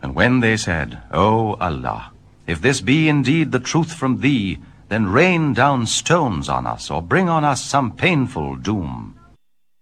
And when they said, O Allah, if this be indeed the truth from thee, then rain down stones on us, or bring on us some painful doom.